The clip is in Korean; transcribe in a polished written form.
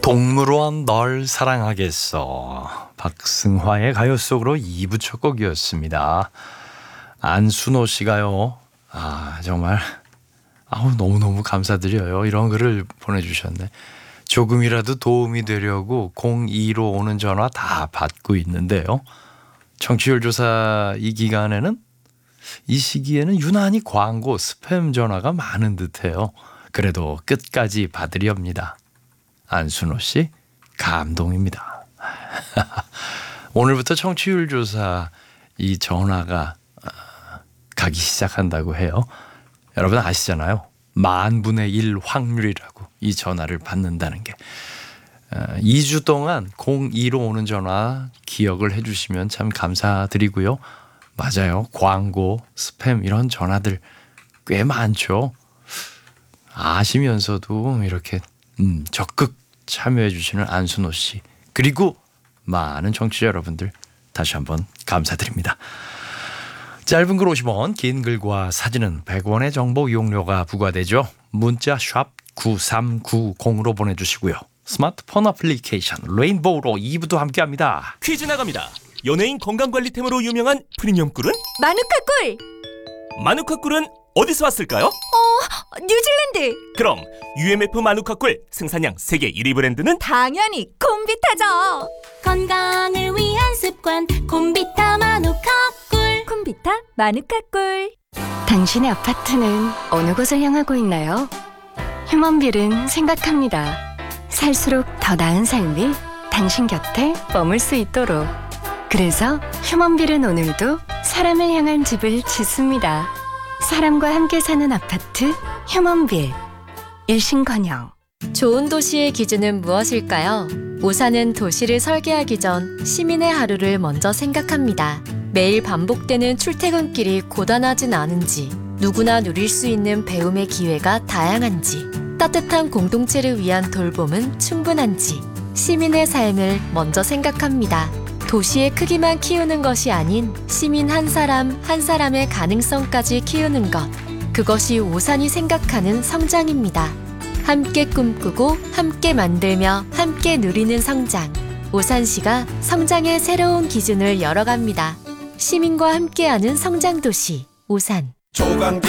동물원 널 사랑하겠어. 박승화의 가요 속으로 2부 첫 곡이었습니다. 안순호 씨가요. 정말 너무너무 감사드려요. 이런 글을 보내주셨네. 조금이라도 도움이 되려고 02로 오는 전화 다 받고 있는데요. 청취율 조사 이 기간에는 이 시기에는 유난히 광고 스팸 전화가 많은 듯해요. 그래도 끝까지 받으렵니다. 안순호 씨 감동입니다. 오늘부터 청취율 조사 이 전화가 가기 시작한다고 해요. 여러분 아시잖아요. 10,000분의 1 확률이라고 이 전화를 받는다는 게. 2주 동안 02로 오는 전화 기억을 해주시면 참 감사드리고요. 맞아요. 광고, 스팸 이런 전화들 꽤 많죠. 아시면서도 이렇게 적극 참여해 주시는 안순호 씨 그리고 많은 청취자 여러분들 다시 한번 감사드립니다. 짧은 글 50원, 긴 글과 사진은 100원의 정보 이용료가 부과되죠. 문자 샵 9390으로 보내주시고요. 스마트폰 어플리케이션 레인보우로 2부도 함께합니다. 퀴즈 나갑니다. 연예인 건강관리템으로 유명한 프리미엄 꿀은? 마누카 꿀! 마누카 꿀은 어디서 왔을까요? 뉴질랜드! 그럼 UMF 마누카 꿀 생산량 세계 1위 브랜드는? 당연히 콤비타죠! 건강을 위한 습관 콤비타 마누카 꿀. 콤비타 마누카 꿀. 당신의 아파트는 어느 곳을 향하고 있나요? 휴먼빌은 생각합니다. 살수록 더 나은 삶이 당신 곁에 머물 수 있도록. 그래서 휴먼빌은 오늘도 사람을 향한 집을 짓습니다. 사람과 함께 사는 아파트 휴먼빌. 일신건영. 좋은 도시의 기준은 무엇일까요? 오산은 도시를 설계하기 전 시민의 하루를 먼저 생각합니다. 매일 반복되는 출퇴근길이 고단하진 않은지, 누구나 누릴 수 있는 배움의 기회가 다양한지, 따뜻한 공동체를 위한 돌봄은 충분한지, 시민의 삶을 먼저 생각합니다. 도시의 크기만 키우는 것이 아닌 시민 한 사람 한 사람의 가능성까지 키우는 것. 그것이 오산이 생각하는 성장입니다. 함께 꿈꾸고 함께 만들며 함께 누리는 성장. 오산시가 성장의 새로운 기준을 열어갑니다. 시민과 함께하는 성장도시 오산. 조강기